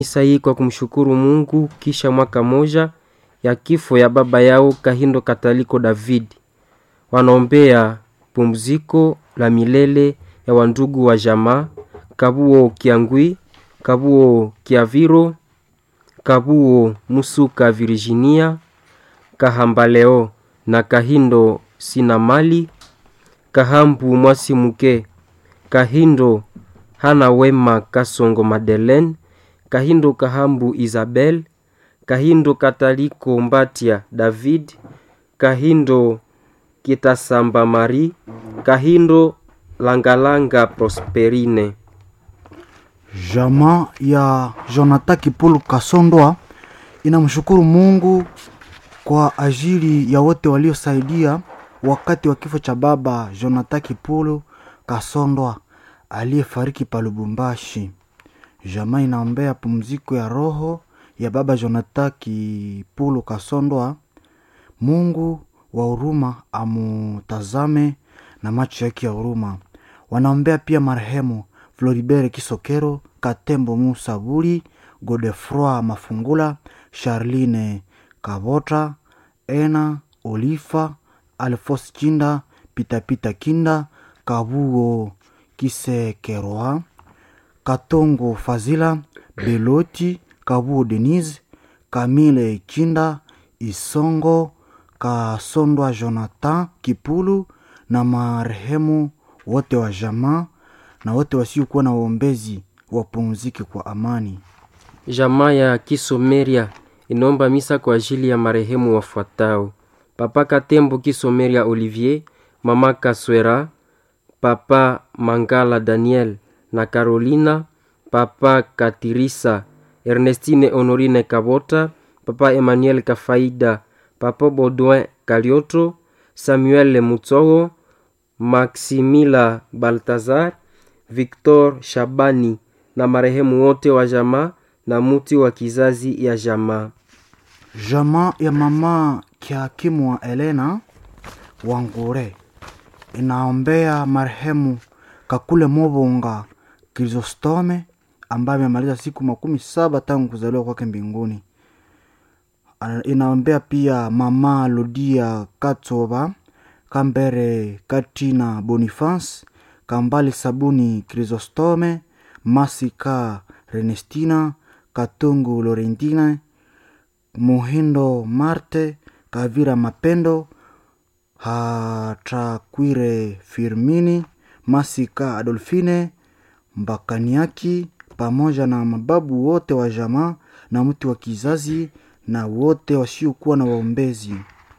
Misa hii kwa kumshukuru Mungu kisha mwaka moja ya kifo ya baba yao Kahindo Kataliko David. Wanaombea pumziko la milele ya wandugu wa jamaa Kabuo Kiangui, Kabuo Kiaviro, Kabuo Musuka Virginia, Kahambaleo na Kahindo Sinamali, Kahambu Mwasimuke, Kahindo Hana Wema Kasongo Madeleine, Kahindo Kahambu Isabel, Kahindo Kataliko Mbatia David, Kahindo Kitasamba Marie, Kahindo Langalanga Prosperine. Jamaa ya Jonathan Kipulu Kasondwa inamshukuru Mungu kwa ajili ya wote waliosaidia wakati wa kifo cha baba Jonathan Kipulu Kasondwa aliyefariki pa Lubumbashi. Jamaa inaombea pumziko ya roho ya baba Jonathan Kipulu Kasondwa. Mungu wa huruma amutazame na macho yake ya huruma. Wanaombea pia marehemu Floribert Kisokero, Katembo Musa Buli, Godefroy Mafungula, Charline Kabota, Ena Olifa, Alphonse Kinda, Pitapita Kinda, Kabuo Kisekeroa, Katongo Fazila, Beloti, Kabuo Denise, Kamile Kinda, Isongo, Kasondwa Jonathan Kipulu na marehemu wote wa jamaa na wote wasiokuwa na waombezi wapumzike kwa amani. Jamaa ya Kisomeria inaomba misa kwa ajili ya marehemu wafuatao: Papa Katembo Kisomeria Olivier, Mama Kaswera, Papa Mangala Daniel na Carolina, Papa Katirisa Ernestine Honorine Kabota, Papa Emmanuel Kafaida, Papa Baudouin Kalioto, Samuel Mutsogo, Maximila Baltazar, Victor Shabani na marehemu wote wa jamaa na muti wa kizazi ya jamaa. Jamaa ya mama Kiakimu wa Elena Wangure inaombea marehemu Kakule Mobonga Chrysostome ambaye amemaliza siku 17 tangu kuzaliwa kwake mbinguni. Inaombea pia mama Ludia Katsoba, Kambere Katina Boniface, Kambali Sabuni Chrysostome, Masika Renestina, Katungu Lorentina, Muhindo Marte, Kavira Mapendo, Hatakwire Firmini, Masika Adolfine, Mbakaniaki, pamoja na mababu wote wa jamaa na mtu wa kizazi na wote wasiokuwa na waombezi.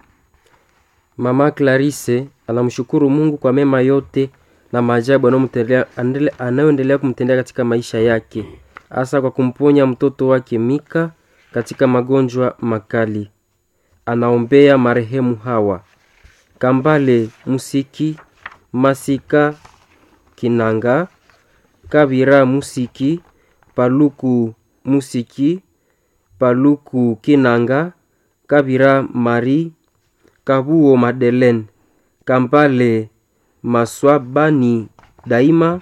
Mama Clarisse anamshukuru Mungu kwa mema yote na maajabu anayoendelea kumtendea katika maisha yake, hasa kwa kumponya mtoto wake Mika katika magonjwa makali. Anaombea marehemu hawa: Kambale Musiki, Masika Kinanga, Kabira Musiki, Paluku Musiki, Paluku Kinanga, Kabira Mari, Kabuo Madeleine, Kambale Maswabani Daima,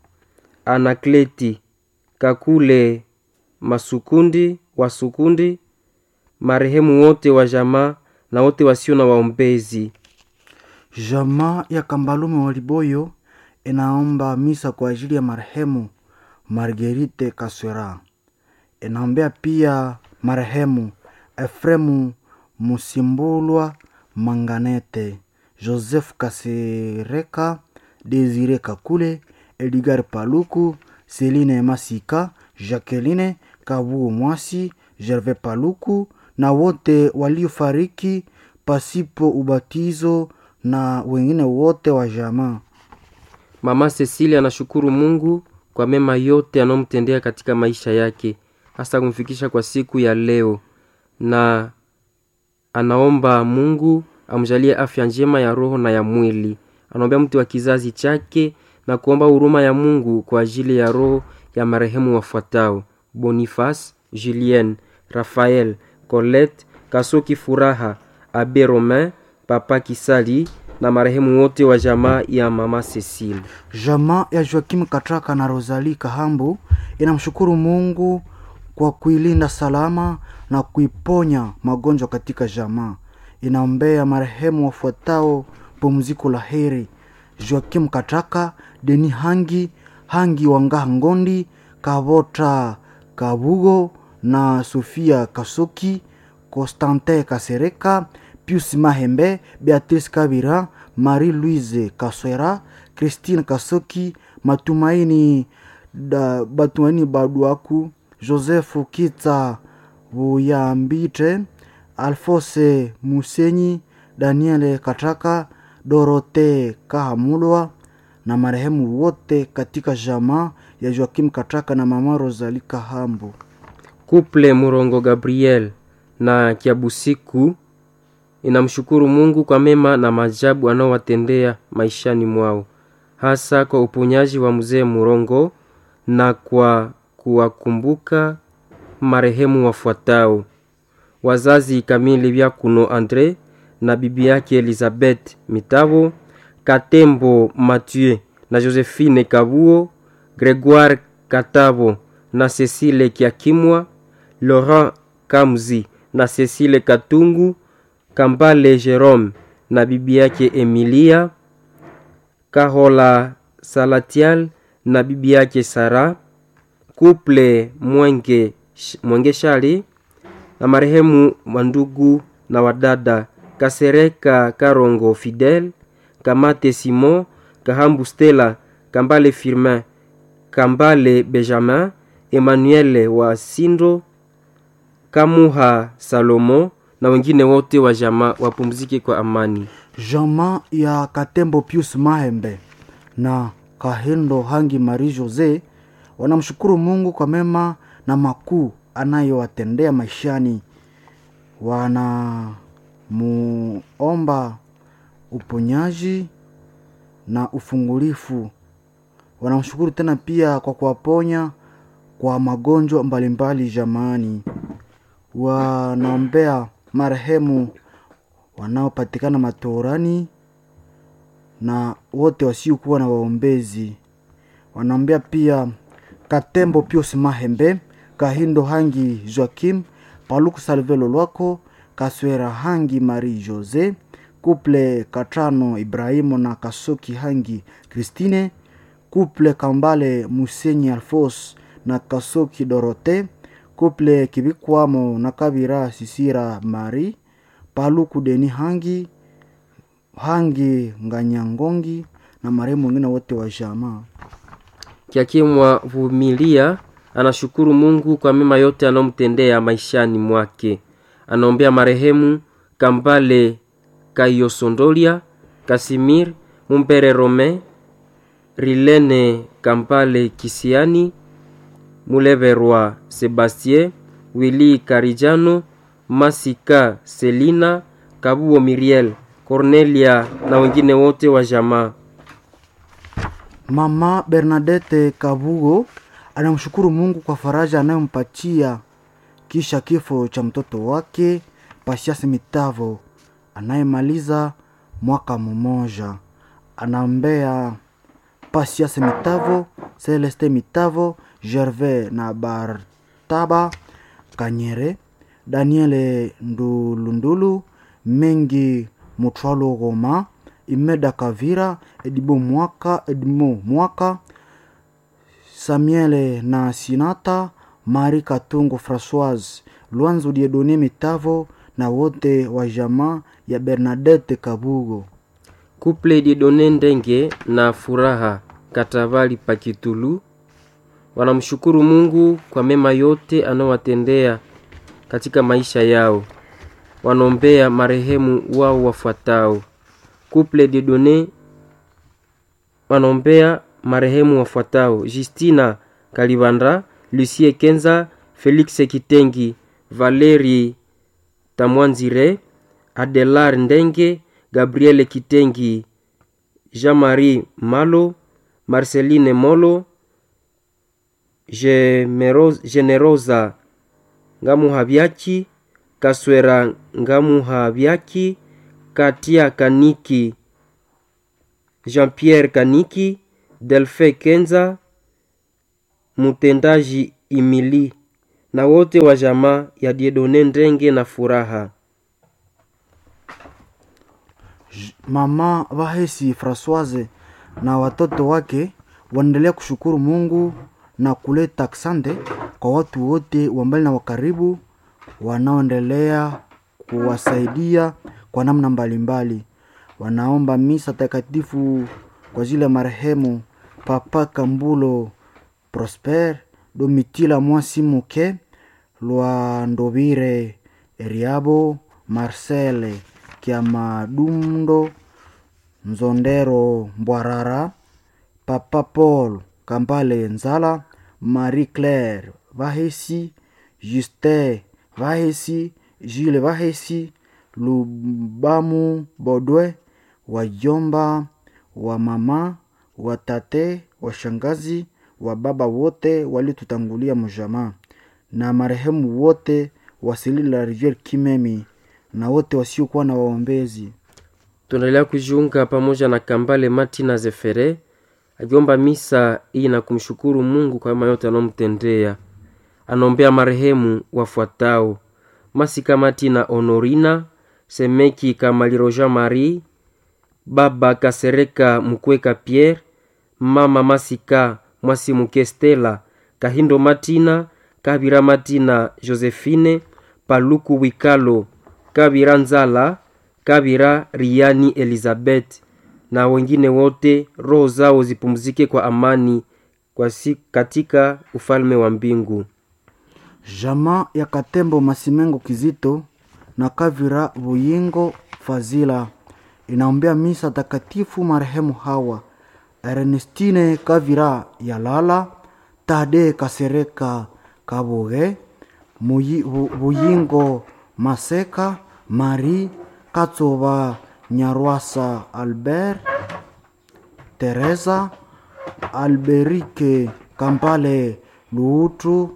Anakleti Kakule Masukundi Wasukundi, marehemu wote wa jamaa na wote wasio na waombezi. Jamaa ya Kambalume Waliboyo inaomba misa kwa ajili ya marehemu Marguerite Kaswera. Inaombea pia marehemu Efremu Musimbulwa Manganete, Joseph Kasereka, Desire Kakule, Edgar Paluku, Celine Masika, Jacqueline Kabuo Mwasi, Gervais Paluku na wote waliofariki pasipo ubatizo na wengine wote wa jamaa. Mama Cecilia anashukuru Mungu kwa mema yote anomtendea katika maisha yake, hasa kumfikisha kwa siku ya leo, na anaomba Mungu amjalie afya njema ya roho na ya mwili. Anaombea mtu wa kizazi chake na kuomba huruma ya Mungu kwa ajili ya roho ya marehemu wafuatao: Boniface, Julien, Raphael, Colette, Kasoki Furaha, Abe Romain, Papa Kisali na marehemu wote wa jamaa ya Mama Cecile. Jamaa ya Joakim Katraka na Rosalie Kahambu inamshukuru Mungu kwa kuilinda salama na kuiponya magonjwa katika jamaa. Inaombea marehemu wafuatao pumziko la heri: Joakim Kataka, Deni Hangi Wangaha Ngondi, Kavota Kabugo na Sofia Kasoki, Constantin Kasereka, Pius Mahembe, Beatrice Kabira, Marie-Louise Kaswera, Christine Kasoki, Matumaini Baduaku, Joseph Kita Buyambite, Alphonse Musenyi, Daniel Kataka, Dorote Kahamulwa na marehemu wote katika jamaa ya Joakim Kataka na mama Rosalie Kahambo. Couple Murongo Gabriel na Kiabusiku inamshukuru Mungu kwa mema na maajabu anaowatendea maishani mwao, hasa kwa uponyaji wa mzee Murongo na kwa kuwakumbuka marehemu wafuatao: wazazi Kamili Byakuno Andre na bibi yake Elizabeth Mitavo, Katembo Mathieu na Josephine Kabuo, Gregoire Katabo na Cecile Kiakimwa, Laurent Kamzi na Cecile Katungu, Kambale Jerome na bibi yake Emilia, Kahola Salatial na bibi yake Sara, Couple Mwenge Shali na marehemu wandugu na wadada Kasereka Karongo Fidel, Kamate Simon, Kahambu Stella, Kambale Firmin, Kambale Benjamin, Emmanuel wa Sindo, Kamuha Salomo na wengine wote wa jamaa wapumzike kwa amani. Jamaa ya Katembo Pius Mahembe na Kahendo Hangi Marie Jose wanamshukuru Mungu kwa mema na makuu anayowatendea maishani. Wanamuomba uponyaji na ufungulifu. Wanamshukuru tena pia kwa kuwaponya kwa magonjwa mbalimbali jamani. Wanaombea marehemu wanaopatikana matorani na wote wasiokuwa na waombezi. Wanaombea pia Katembo Pius Mahembe, Kahindo Hangi Joakim, Paluku Salvelo Lwako, Kaswera Hangi Marie Jose, Couple Katrano Ibrahimu na Kasoki Hangi Christine, Couple Kambale Musenyi Alphonse na Kasoki Dorote, Couple Kibikwamo na Kabira Sisira Marie, Paluku Deni Hangi Nganyangongi na marehemu wengine wote wa jamaa. Kiakimwa Vumilia anashukuru Mungu kwa mema yote anomtendea maishani mwake. Anaombea marehemu Kambale Kayosondolia, Kasimir Mumpere Rome, Rilene Kambale Kisiani, Muleverwa Sebastien, Willy Karijano, Masika Selina, Kabuo Miriel, Cornelia na wengine wote wa jamaa. Mama Bernadette Kabugo anamshukuru Mungu kwa faraja anayompatia kisha kifo cha mtoto wake Pasiasi Mitavo anayemaliza mwaka mmoja. Anaombea Pasiasi Mitavo, Celeste Mitavo, Gervais na Bartaba Kanyere, Daniele Ndulundulu, Mengi Mutwalo Goma, Imeda Kavira, Edimo Mwaka, Samuel na Sinata, Marie Katungo Françoise, Luanzo Dieudonné Mitavo na wote wa jamaa ya Bernadette Kabugo. Couple Dieudonné Ndenge na Furaha Katavali Pakitulu wanamshukuru Mungu kwa mema yote anawatendea katika maisha yao. Wanombea marehemu wao wafuatao: Couple Dieudonné wanombea marehemu wafuatao: Justina Kalibandra, Lucie Kenza, Felix Kitengi, Valeri Tamwanzire, Adelar Ndenge, Gabriel Kitengi, Jean-Marie Malo, Marceline Molo, Generosa Ngamuhabiaki, Kaswera Ngamuhabiaki, Katia Kaniki, Jean-Pierre Kaniki, Delphin Kenza, Mutendaji Imili, na wote wa jamaa ya Diedone Ndenge na Furaha. Mama Vahesi Françoise na watoto wake wanaendelea kushukuru Mungu na kuleta asante kwa watu wote wa mbali na wakaribu wanaoendelea kuwasaidia kwa namna mbalimbali. Wanaomba misa takatifu kwa ajili ya marehemu Papa Kambulo Prosper, Domitila Mwasi Muke, Lwandovire Eriabo, Marcel Kiamadundo, Nzondero Mbwarara, Papa Paul Kambale Nzala, Marie Claire Vahesi, Justin Vahesi, Gilles Vahesi, Lubamu Bodwe, wajomba, wa mama, wa tate, wa shangazi, wa baba wote walitutangulia mjamaa, na marehemu wote wasili la Rivière Kimemi, na wote wasiokuwa na waombezi. Tunaendelea kujiunga pamoja na Kambale Martina Zefere akiomba misa hii na kumshukuru Mungu kwa mema yote anomtendea. Anombea marehemu wafuatao: Masika Martina Honorina, Semeki Kamaliro Jean Marie, Baba Kasereka Mukweka Pierre, Mama Masika Mwasi Muke Stella, Kahindo Martina, Kabira Martina Josephine, Paluku Wikalo, Kabira Nzala, Kabira Riani Elizabeth na wengine wote, roho zao zipumzike kwa amani katika ufalme wa mbingu. Jamaa ya Katembo Masimengo Kizito na Kavira Buyingo Fazila inaombea misa takatifu marehemu hawa: Ernestine Kavira Yalala, Tade Kasereka Kaboge, Buyingo Maseka, Marie Katsoba Nyarwasa Albert, Teresa Alberike Kampale Luutu,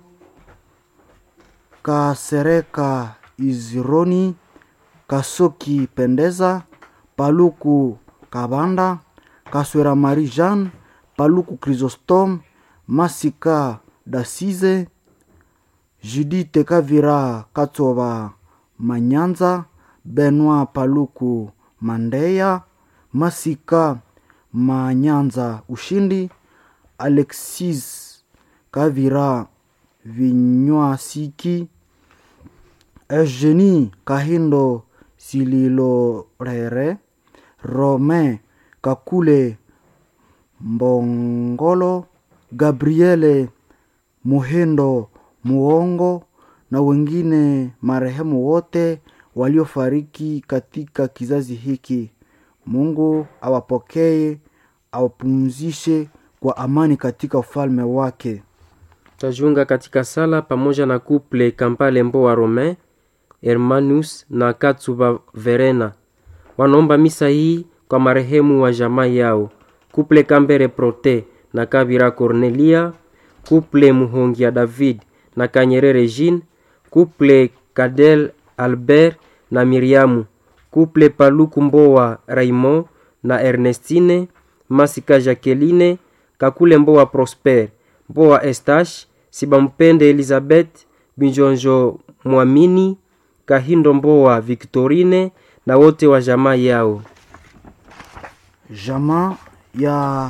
Kasereka Izironi, Kasoki Pendeza, Paluku Kabanda, Kaswera Marie Jeanne, Paluku Chrysostome, Masika Dasize, Judite Kavira Katsoba Manyanza, Benoit Paluku Mandeya, Masika Manyanza Ushindi, Alexis Kavira Vinywasiki, Eugenie Kahindo Sililorere, Romain Kakule Mbongolo, Gabriele Muhendo Muongo na wengine marehemu wote waliofariki katika kizazi hiki. Mungu awapokee, awapumzishe kwa amani katika ufalme wake. Tajunga katika sala pamoja na couple Kampale Mboa Romain, Hermanus na Katsuba Verena. Wanaomba misa hii kwa marehemu wa jamaa yao: couple Kambere Prote na Kabira Cornelia, couple Muhongia David na Kanyerere Jean, couple Kadel Albert na Miriamu, couple Paluku Mboa Raymond na Ernestine, Masika Jacqueline, Kakule Mboa Prosper, Mboa Estache, Sibampende Elizabeth, Binjonjo Mwamini, Kahindo Mboa Victorine na wote wa jamaa yao. Jamaa ya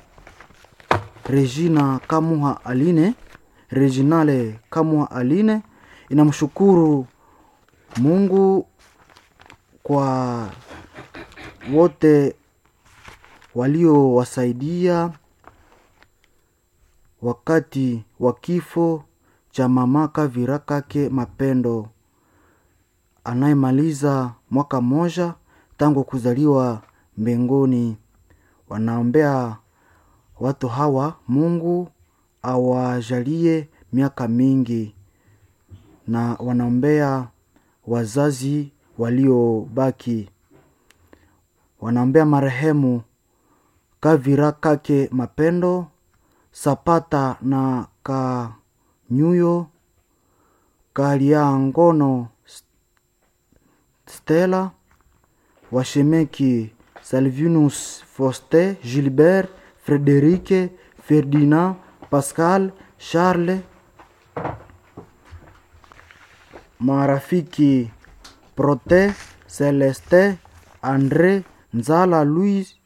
Regina Kamuha Aline, Reginale Kamuha Aline inamshukuru Mungu kwa wote waliowasaidia wakati wa kifo cha mama Kavira Kake Mapendo anayemaliza mwaka moja tangu kuzaliwa mbinguni. Wanaombea watu hawa Mungu awajalie miaka mingi, na wanaombea wazazi waliobaki. Wanaombea marehemu Kavira Kake Mapendo, Sapata na Kanyuyo, Kaliangono Stella, Washemeki Salvinus Foste, Gilbert, Frederike, Ferdinand, Pascal, Charles, marafiki Prote, Celeste, Andre, Nzala, Louis,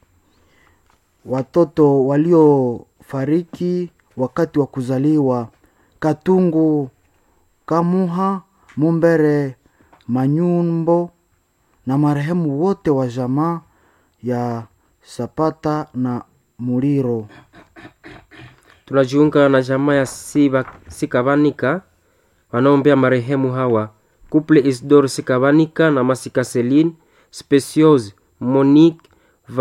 watoto waliofariki wakati wa kuzaliwa: Katungu Kamuha, Mumbere Manyumbo na marehemu wote wa jamaa ya Sapata na Muliro. Tunajiunga na jamaa ya Sikabanika wanaombea marehemu hawa: Couple Isidore Sikabanika na Masika Celine, Speciose Monique,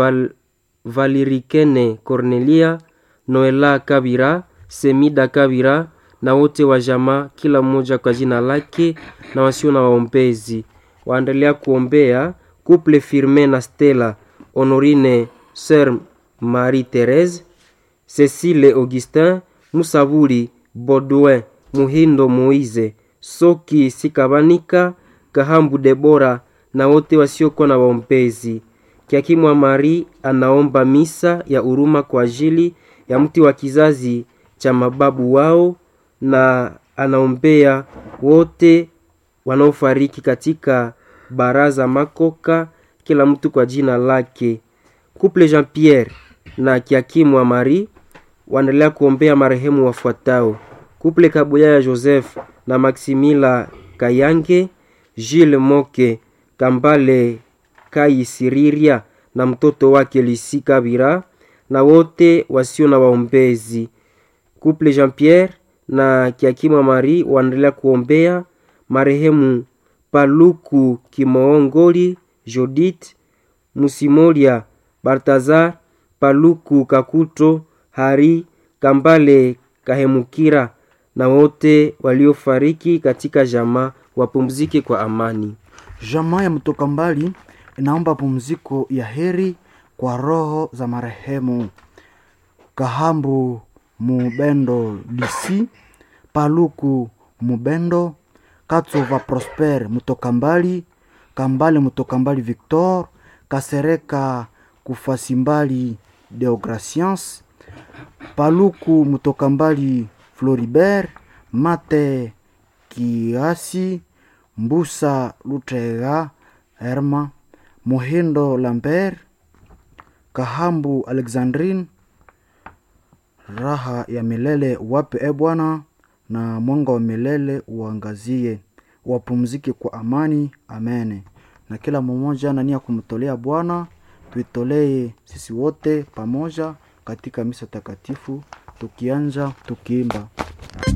Valirikene Cornelia, Noela Kabira, Semida Kabira na wote wa jamaa, kila mmoja kwa jina lake, na wasio na waombezi. Waendelea kuombea Couple Firme na Stella, Honorine Sœur Marie Thérèse, Cécile Augustin, Musaburi Baudouin, Muhindo Moise, Soki Sikabanika, Kahambu Debora na wote wasiokuwa na waombezi. Kiakimwa Marie anaomba misa ya huruma kwa ajili ya mti wa kizazi cha mababu wao, na anaombea wote wanaofariki katika baraza makoka, kila mtu kwa jina lake. Couple Jean Pierre na Kiakimwa Marie waendelea kuombea marehemu wafuatao: Couple Kabuya Joseph na Maximila Kayange, Gilles Moke Kambale Kaisiriria na mtoto wake Lisi Kabira na wote wasio na waombezi. Couple Jean Pierre na Kiakimwa Marie waendelea kuombea marehemu Paluku Kimoongoli, Judith Musimoria, Baltazar Paluku Kakuto, Hari Kambale Kahemukira na wote waliofariki katika jamaa wapumzike kwa amani. Jamaa ya Mtoka Mbali inaomba pumziko ya heri kwa roho za marehemu: Kahambu Mubendo Lisi, Paluku Mubendo, Katsova Prosper Mtoka Mbali, Kambale Mtoka Mbali Victor, Kasereka Kufasimbali Deograciens, Paluku Mtoka Mbali Floribert, Mate Kiasi, Mbusa Lutrega Herma, Mohindo Lambert, Kahambu Alexandrine. Raha ya milele wape Bwana, na mwanga wa milele uangazie, wapumzike kwa amani. Amen. Na kila mmoja na nia kumtolea Bwana, tuitolee sisi wote pamoja katika misa takatifu, tukianza tukiimba: